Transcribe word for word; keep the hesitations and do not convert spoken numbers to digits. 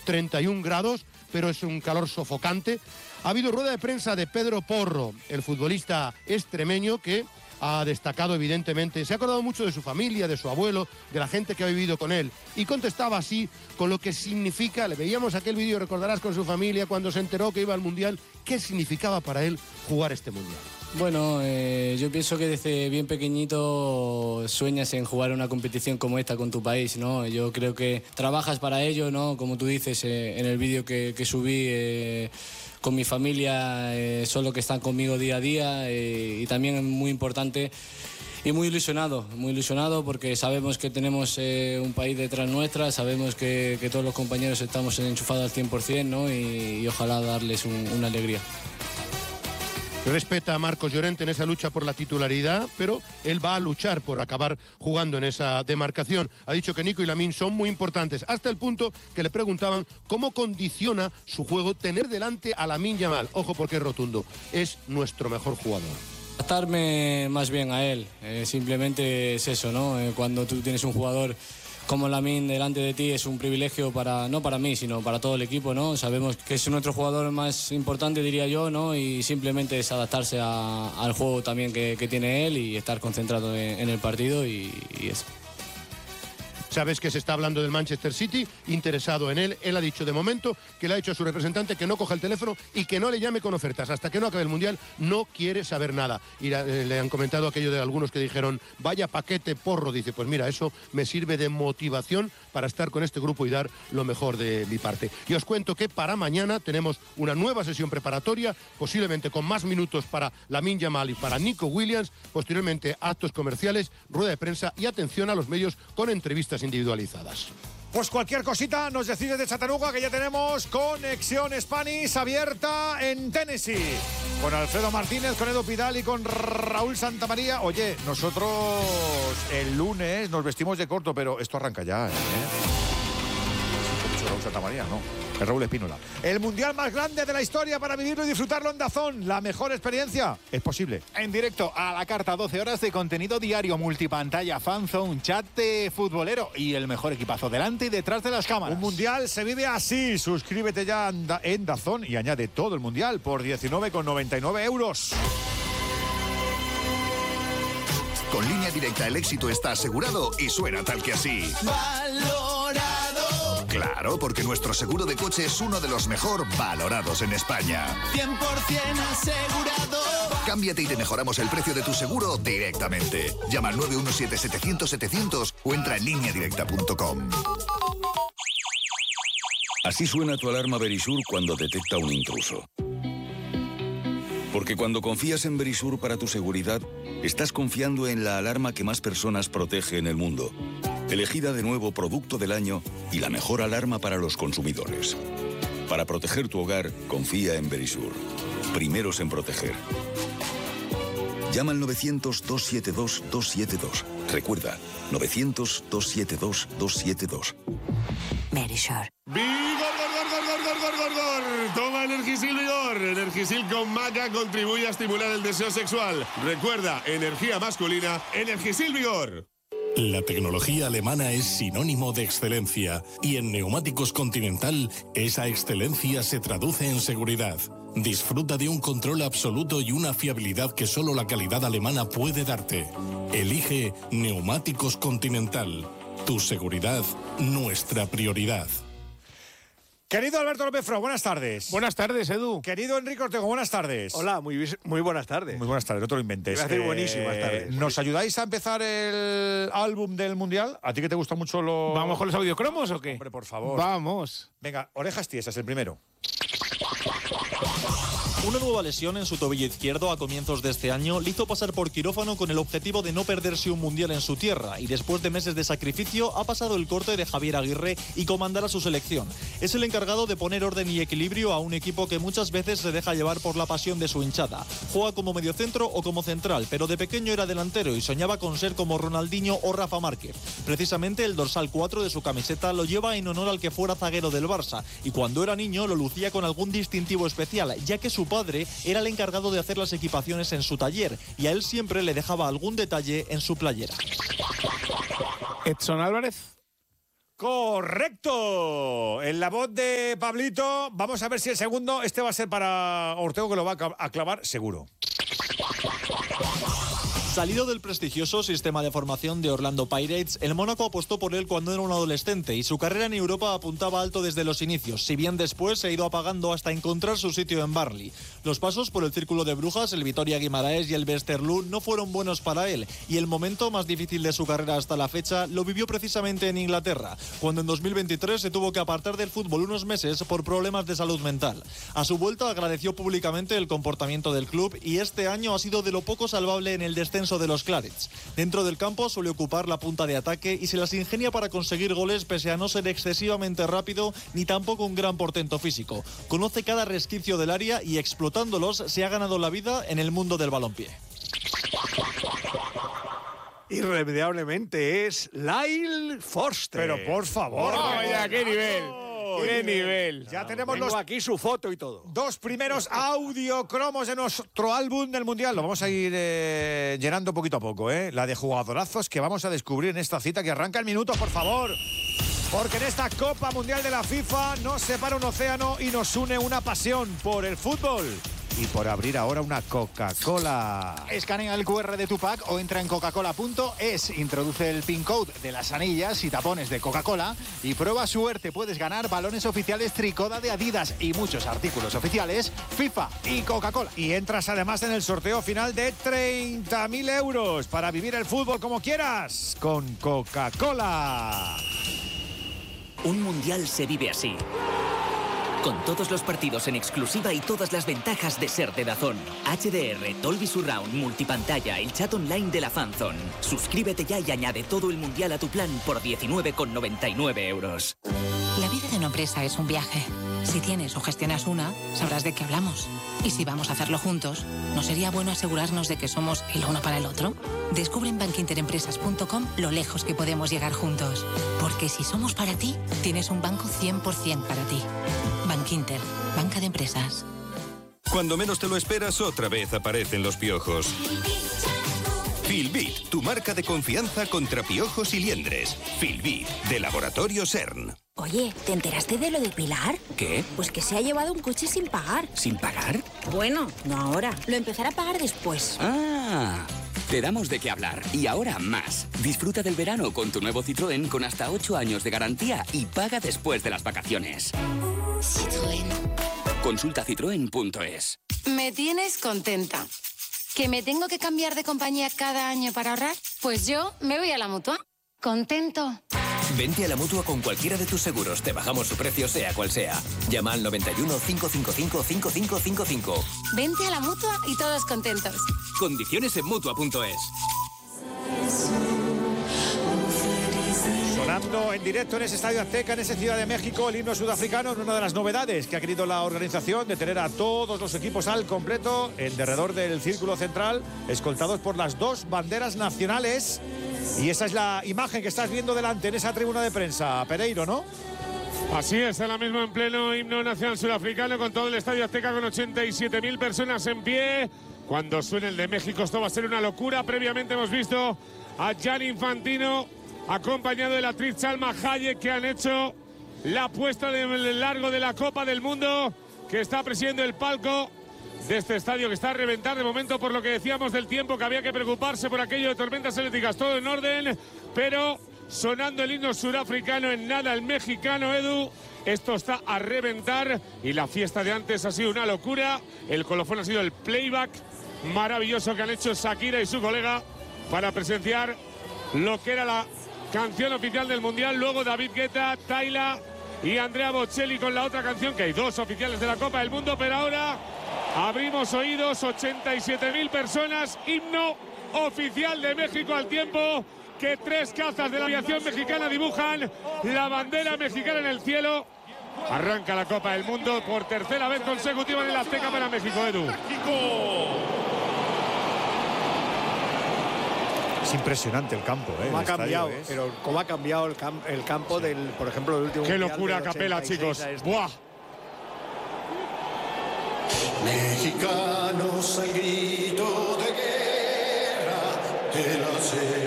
treinta y un grados, pero es un calor sofocante. Ha habido rueda de prensa de Pedro Porro, el futbolista extremeño, que ha destacado evidentemente, se ha acordado mucho de su familia, de su abuelo, de la gente que ha vivido con él, y contestaba así con lo que significa, le veíamos aquel vídeo, recordarás, con su familia cuando se enteró que iba al Mundial, qué significaba para él jugar este Mundial. Bueno, eh, yo pienso que desde bien pequeñito sueñas en jugar una competición como esta con tu país, ¿no? Yo creo que trabajas para ello, ¿no? Como tú dices, eh, en el vídeo que, que subí, eh, con mi familia, eh, son los que están conmigo día a día, eh, y también es muy importante y muy ilusionado, muy ilusionado porque sabemos que tenemos eh, un país detrás nuestra, sabemos que, que todos los compañeros estamos enchufados al cien por ciento, ¿no? Y, y ojalá darles un, una alegría. Respeta a Marcos Llorente en esa lucha por la titularidad, pero él va a luchar por acabar jugando en esa demarcación. Ha dicho que Nico y Lamine son muy importantes, hasta el punto que le preguntaban cómo condiciona su juego tener delante a Lamine Yamal. Ojo, porque es rotundo, es nuestro mejor jugador. Adaptarme más bien a él, eh, simplemente es eso, ¿no? Eh, cuando tú tienes un jugador como Lamine delante de ti es un privilegio para, no para mí, sino para todo el equipo, ¿no? Sabemos que es nuestro jugador más importante, diría yo, ¿no? Y simplemente es adaptarse a, al juego también que, que tiene él y estar concentrado en, en el partido y, y eso. Sabes que se está hablando del Manchester City, interesado en él. Él ha dicho de momento que le ha dicho a su representante que no coja el teléfono y que no le llame con ofertas. Hasta que no acabe el Mundial no quiere saber nada. Y eh, le han comentado aquello de algunos que dijeron, vaya paquete Porro. Dice, pues mira, eso me sirve de motivación para estar con este grupo y dar lo mejor de mi parte. Y os cuento que para mañana tenemos una nueva sesión preparatoria, posiblemente con más minutos para Lamine Yamal y para Nico Williams. Posteriormente, actos comerciales, rueda de prensa y atención a los medios con entrevistas individualizadas. Pues cualquier cosita nos decide de Chattanooga, que ya tenemos conexión Spanish abierta en Tennessee. Con Alfredo Martínez, con Edu Pidal y con Raúl Santamaría. Oye, nosotros el lunes nos vestimos de corto, pero esto arranca ya, ¿eh? Raúl Santamaría, no. Es Raúl Espínola. El mundial más grande de la historia para vivirlo y disfrutarlo en DAZN. La mejor experiencia es posible. En directo a la carta, doce horas de contenido diario, multipantalla, fanzone, chat de futbolero y el mejor equipazo delante y detrás de las cámaras. Un mundial se vive así. Suscríbete ya en DAZN y añade todo el mundial por diecinueve con noventa y nueve euros. Con Línea Directa el éxito está asegurado y suena tal que así. Valorado. Claro, porque nuestro seguro de coche es uno de los mejor valorados en España. cien por ciento asegurado. Cámbiate y te mejoramos el precio de tu seguro directamente. Llama al nueve uno siete, setecientos, setecientos o entra en línea directa punto com. Así suena tu alarma Verisur cuando detecta un intruso. Porque cuando confías en Verisur para tu seguridad, estás confiando en la alarma que más personas protege en el mundo. Elegida de nuevo Producto del Año y la mejor alarma para los consumidores. Para proteger tu hogar, confía en Verisur. Primeros en proteger. Llama al novecientos, doscientos setenta y dos, doscientos setenta y dos. Recuerda, novecientos, doscientos setenta y dos, doscientos setenta y dos. Verisur. ¡Vigor, gor, gor, gor, gor, gor, gor, gor! Toma Energisil Vigor. Energisil con maca contribuye a estimular el deseo sexual. Recuerda, energía masculina, Energisil Vigor. La tecnología alemana es sinónimo de excelencia y en Neumáticos Continental esa excelencia se traduce en seguridad. Disfruta de un control absoluto y una fiabilidad que solo la calidad alemana puede darte. Elige Neumáticos Continental. Tu seguridad, nuestra prioridad. Querido Alberto López Frau, buenas tardes. Buenas tardes, Edu. Querido Enrique Ortego, buenas tardes. Hola, muy, muy buenas tardes. Muy buenas tardes, no te lo inventes. Iba a decir buenísimas eh, tardes. ¿Nos buenísimas. ayudáis a empezar el álbum del Mundial? ¿A ti que te gusta mucho lo...? ¿Vamos con los audiocromos o qué? Hombre, por favor. Vamos. Venga, orejas tiesas, el primero. Una nueva lesión en su tobillo izquierdo a comienzos de este año le hizo pasar por quirófano con el objetivo de no perderse un mundial en su tierra y después de meses de sacrificio ha pasado el corte de Javier Aguirre y comandar a su selección. Es el encargado de poner orden y equilibrio a un equipo que muchas veces se deja llevar por la pasión de su hinchada. Juega como mediocentro o como central, pero de pequeño era delantero y soñaba con ser como Ronaldinho o Rafa Márquez. Precisamente el dorsal cuatro de su camiseta lo lleva en honor al que fuera zaguero del Barça y cuando era niño lo lucía con algún distintivo especial, ya que su padre era el encargado de hacer las equipaciones en su taller y a él siempre le dejaba algún detalle en su playera. Edson Álvarez. Correcto. En la voz de Pablito, vamos a ver si el segundo, este va a ser para Ortego, que lo va a clavar seguro. Salido del prestigioso sistema de formación de Orlando Pirates, el Mónaco apostó por él cuando era un adolescente y su carrera en Europa apuntaba alto desde los inicios, si bien después se ha ido apagando hasta encontrar su sitio en Burnley. Los pasos por el Círculo de Brujas, el Vitoria Guimaraes y el Westerlo no fueron buenos para él, y el momento más difícil de su carrera hasta la fecha lo vivió precisamente en Inglaterra, cuando en dos mil veintitrés se tuvo que apartar del fútbol unos meses por problemas de salud mental. A su vuelta agradeció públicamente el comportamiento del club y este año ha sido de lo poco salvable en el descenso de los Clarets. Dentro del campo suele ocupar la punta de ataque y se las ingenia para conseguir goles pese a no ser excesivamente rápido ni tampoco un gran portento físico. Conoce cada resquicio del área y explotándolos se ha ganado la vida en el mundo del balompié. Irremediablemente es Lyle Forster. Pero por favor. Oh, vaya, qué nivel. ¡Qué nivel! Ya tenemos Tengo los aquí su foto y todo. Dos primeros audiocromos de nuestro álbum del Mundial. Lo vamos a ir eh, llenando poquito a poco, ¿eh? La de jugadorazos que vamos a descubrir en esta cita que arranca el minuto, por favor. Porque en esta Copa Mundial de la FIFA nos separa un océano y nos une una pasión por el fútbol. Y por abrir ahora una Coca-Cola. Escanea el cu erre de tu pack o entra en coca cola punto es. Introduce el pin code de las anillas y tapones de Coca-Cola y prueba suerte. Puedes ganar balones oficiales Tricoda de Adidas y muchos artículos oficiales FIFA y Coca-Cola. Y entras además en el sorteo final de treinta mil euros para vivir el fútbol como quieras con Coca-Cola. Un mundial se vive así. Con todos los partidos en exclusiva y todas las ventajas de ser de DAZN. H D R, Dolby Surround, multipantalla, el chat online de la Fanzone. Suscríbete ya y añade todo el mundial a tu plan por diecinueve con noventa y nueve euros. La vida de una empresa es un viaje. Si tienes o gestionas una, sabrás de qué hablamos. Y si vamos a hacerlo juntos, ¿no sería bueno asegurarnos de que somos el uno para el otro? Descubre en bankinterempresas punto com lo lejos que podemos llegar juntos. Porque si somos para ti, tienes un banco cien por ciento para ti. Bankinter, banca de empresas. Cuando menos te lo esperas, otra vez aparecen los piojos. Filbit, tu marca de confianza contra piojos y liendres. Filbit, de Laboratorio CERN. Oye, ¿te enteraste de lo de Pilar? ¿Qué? Pues que se ha llevado un coche sin pagar. ¿Sin pagar? Bueno, no ahora. Lo empezará a pagar después. Ah, te damos de qué hablar. Y ahora más. Disfruta del verano con tu nuevo Citroën con hasta ocho años de garantía y paga después de las vacaciones. Citroën. Consulta citroen punto es. Me tienes contenta. ¿Que me tengo que cambiar de compañía cada año para ahorrar? Pues yo me voy a la Mutua. ¿Contento? Vente a la Mutua con cualquiera de tus seguros. Te bajamos su precio, sea cual sea. Llama al noventa y uno, cinco cinco cinco, cinco cinco cinco cinco. Vente a la Mutua y todos contentos. Condiciones en mutua punto es. Sonando en directo en ese Estadio Azteca, en ese Ciudad de México, el himno sudafricano, una de las novedades que ha querido la organización de tener a todos los equipos al completo en derredor del círculo central, escoltados por las dos banderas nacionales. Y esa es la imagen que estás viendo delante en esa tribuna de prensa, Pereiro, ¿no? Así es, ahora mismo en pleno himno nacional sudafricano con todo el Estadio Azteca con ochenta y siete mil personas en pie. Cuando suene el de México esto va a ser una locura. Previamente hemos visto a Gianni Infantino acompañado de la actriz Salma Hayek, que han hecho la puesta de largo de la Copa del Mundo, que está presidiendo el palco de este estadio que está a reventar de momento, por lo que decíamos del tiempo, que había que preocuparse por aquello de tormentas eléctricas. Todo en orden, pero sonando el himno surafricano, en nada el mexicano, Edu. Esto está a reventar y la fiesta de antes ha sido una locura. El colofón ha sido el playback maravilloso que han hecho Shakira y su colega para presenciar lo que era la canción oficial del Mundial. Luego David Guetta, Tayla y Andrea Bocelli con la otra canción, que hay dos oficiales de la Copa del Mundo. Pero ahora abrimos oídos, ochenta y siete mil personas, himno oficial de México, al tiempo que tres cazas de la aviación mexicana dibujan la bandera mexicana en el cielo. Arranca la Copa del Mundo por tercera vez consecutiva en el Azteca para México, Edu. Es impresionante el campo, ¿eh? Cómo ha cambiado, es... pero cómo ha cambiado el, cam el campo del, por ejemplo, del último. Qué locura, Capela, chicos. Buah. Mexicanos al grito de guerra, el